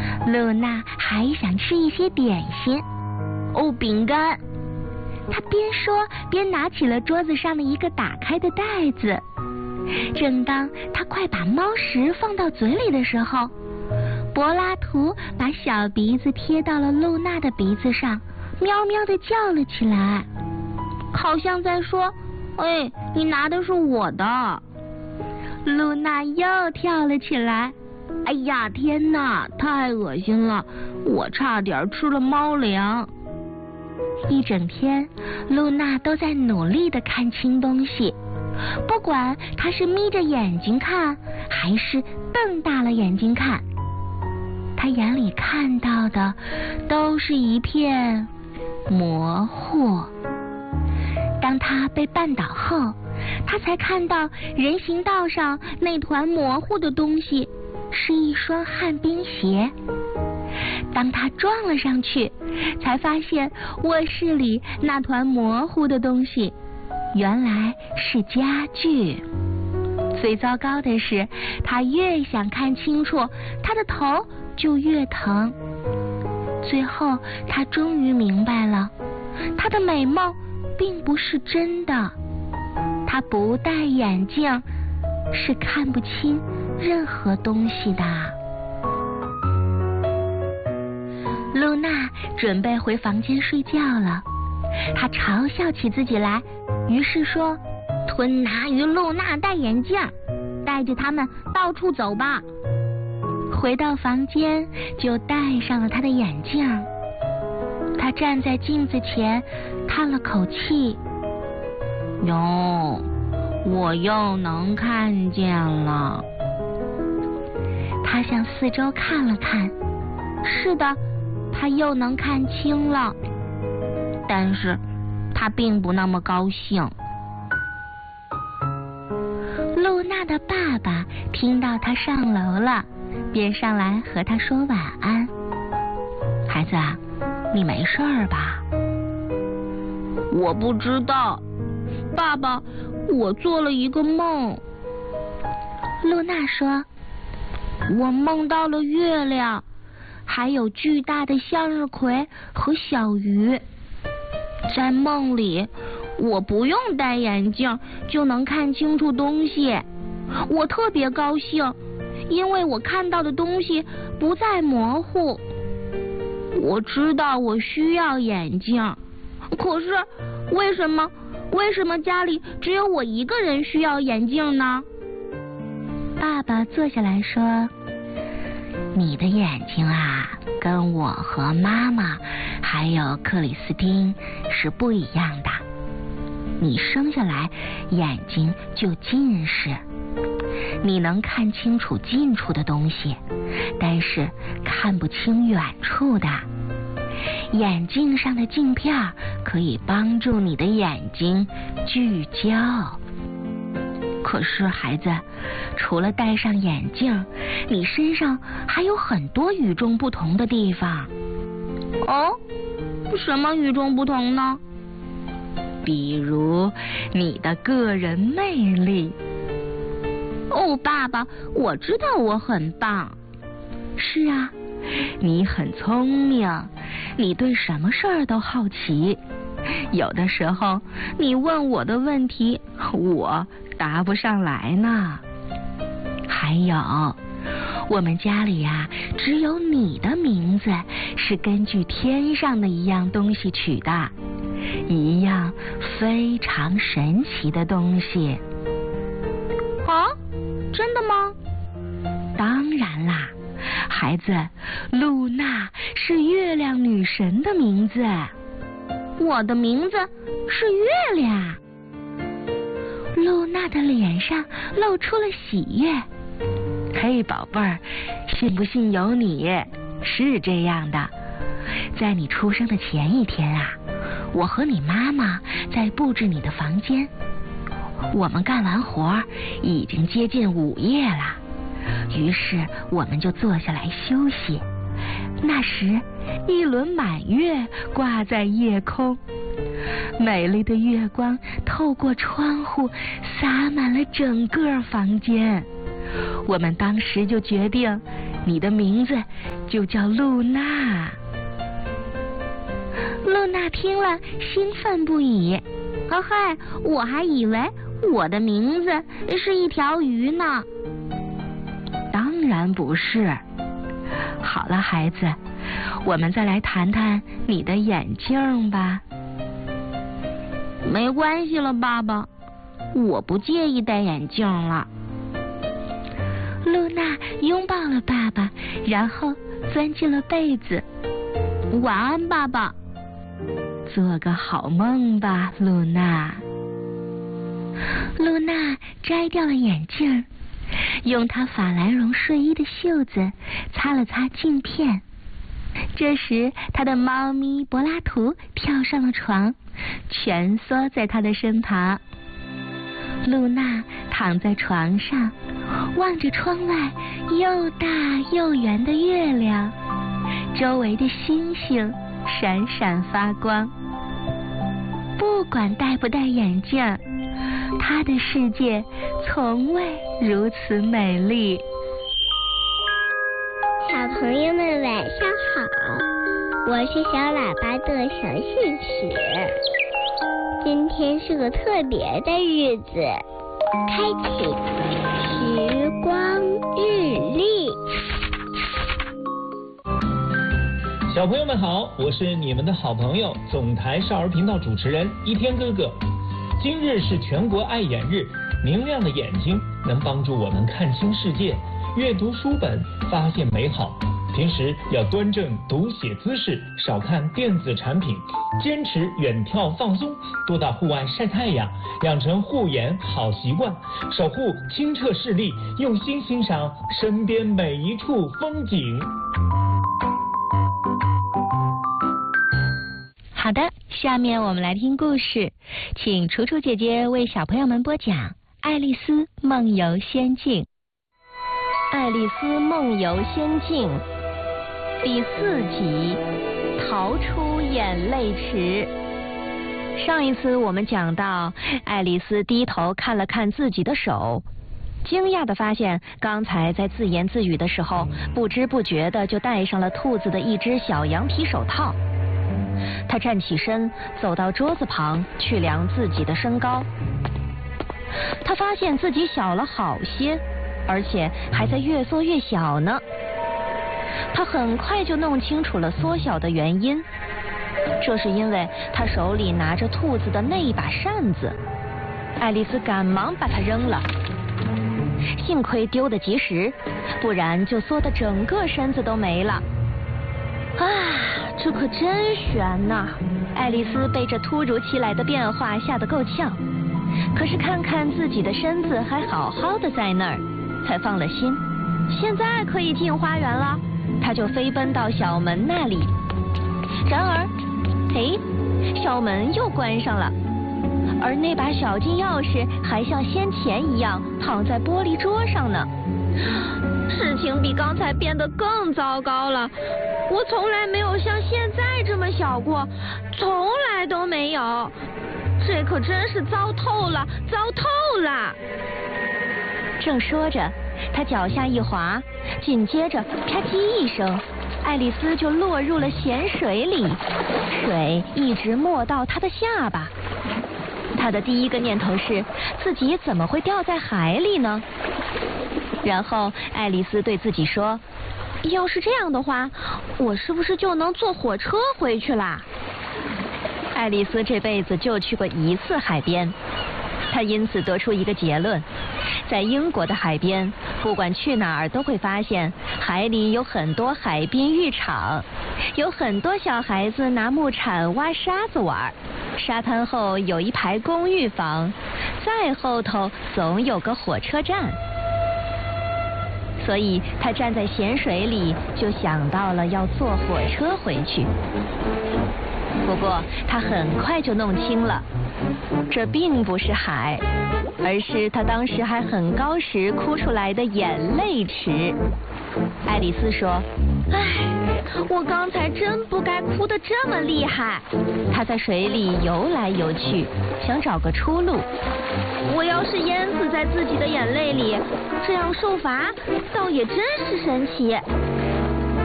露娜还想吃一些点心。哦，饼干！她边说边拿起了桌子上的一个打开的袋子。正当她快把猫食放到嘴里的时候，柏拉图把小鼻子贴到了露娜的鼻子上，喵喵地叫了起来，好像在说：“哎，你拿的是我的。”露娜又跳了起来。哎呀，天哪，太恶心了！我差点吃了猫粮。一整天，露娜都在努力地看清东西，不管她是眯着眼睛看，还是瞪大了眼睛看，她眼里看到的都是一片模糊。当她被绊倒后，她才看到人行道上那团模糊的东西是一双旱冰鞋。当他撞了上去，才发现卧室里那团模糊的东西原来是家具。最糟糕的是，他越想看清楚，他的头就越疼。最后他终于明白了，他的美梦并不是真的，他不戴眼镜是看不清任何东西的。露娜准备回房间睡觉了，她嘲笑起自己来，于是说：“吞拿鱼露娜戴眼镜，带着他们到处走吧。”回到房间就戴上了她的眼镜。她站在镜子前叹了口气：“哟，我又能看见了。”她向四周看了看，是的，他又能看清了，但是他并不那么高兴。露娜的爸爸听到他上楼了，便上来和他说晚安。孩子，你没事儿吧？我不知道，爸爸，我做了一个梦。露娜说：“我梦到了月亮，还有巨大的向日葵和小鱼。在梦里，我不用戴眼镜就能看清楚东西。我特别高兴，因为我看到的东西不再模糊。我知道我需要眼镜，可是为什么家里只有我一个人需要眼镜呢？”爸爸坐下来说：“你的眼睛啊，跟我和妈妈还有克里斯汀是不一样的。你生下来眼睛就近视，你能看清楚近处的东西，但是看不清远处的。眼镜上的镜片可以帮助你的眼睛聚焦。可是孩子，除了戴上眼镜，你身上还有很多与众不同的地方。”哦，什么与众不同呢？比如你的个人魅力。哦，爸爸，我知道我很棒。是啊，你很聪明，你对什么事儿都好奇。有的时候你问我的问题，我答不上来呢。还有，我们家里呀，只有你的名字是根据天上的一样东西取的，一样非常神奇的东西。啊，真的吗？当然啦，孩子，露娜是月亮女神的名字。我的名字是月亮。露娜的脸上露出了喜悦。嘿，宝贝儿，信不信由你。是这样的，在你出生的前一天啊，我和你妈妈在布置你的房间。我们干完活已经接近午夜了，于是我们就坐下来休息。那时一轮满月挂在夜空，美丽的月光透过窗户洒满了整个房间。我们当时就决定你的名字就叫露娜。露娜听了兴奋不已，嗨，我还以为我的名字是一条鱼呢。当然不是。好了，孩子，我们再来谈谈你的眼镜吧。没关系了，爸爸，我不介意戴眼镜了。露娜拥抱了爸爸，然后钻进了被子。晚安，爸爸。做个好梦吧，露娜。露娜摘掉了眼镜，用她法兰绒睡衣的袖子擦了擦镜片。这时，她的猫咪柏拉图跳上了床，蜷缩在她的身旁。露娜躺在床上，望着窗外又大又圆的月亮，周围的星星闪闪发光。不管戴不戴眼镜，她的世界从未如此美丽。 小朋友们晚上好，我是小喇叭的小信使。今天是个特别的日子，开启时光日历。 小朋友们好，我是你们的好朋友总台少儿频道主持人一天哥哥。今日是全国爱眼日，明亮的眼睛能帮助我们看清世界，阅读书本，发现美好。平时要端正读写姿势，少看电子产品，坚持远眺放松，多到户外晒太阳，养成护眼好习惯，守护清澈视力，用心欣赏身边每一处风景。 好的，下面我们来听故事，请楚楚姐姐为小朋友们播讲《爱丽丝梦游仙境》。 爱丽丝梦游仙境第4集，逃出眼泪池。上一次我们讲到，爱丽丝低头看了看自己的手，惊讶地发现刚才在自言自语的时候，不知不觉地就戴上了兔子的一只小羊皮手套。她站起身，走到桌子旁去量自己的身高。她发现自己小了好些，而且还在越缩越小呢。她很快就弄清楚了缩小的原因，这是因为她手里拿着兔子的那一把扇子。爱丽丝赶忙把它扔了，幸亏丢得及时，不然就缩得整个身子都没了。啊，这可真悬呐！爱丽丝被这突如其来的变化吓得够呛，可是看看自己的身子还好好的在那儿，才放了心。现在可以进花园了，她就飞奔到小门那里。然而，小门又关上了，而那把小金钥匙还像先前一样躺在玻璃桌上呢。事情比刚才变得更糟糕了，我从来没有像现在这么小过，从来都没有，这可真是糟透了，糟透了。正说着，他脚下一滑，紧接着啪叽一声，爱丽丝就落入了咸水里，水一直没到她的下巴。她的第一个念头是，自己怎么会掉在海里呢？然后爱丽丝对自己说，要是这样的话，我是不是就能坐火车回去啦？爱丽丝这辈子就去过1次海边，她因此得出一个结论，在英国的海边，不管去哪儿都会发现海里有很多海滨浴场，有很多小孩子拿木铲挖沙子玩，沙滩后有一排公寓房，再后头总有个火车站。所以他站在咸水里，就想到了要坐火车回去。不过他很快就弄清了，这并不是海，而是他当时还很高时哭出来的眼泪池。爱丽丝说， 我刚才真不该哭得这么厉害。他在水里游来游去，想找个出路。我要是淹死在自己的眼泪里，这样受罚倒也真是神奇。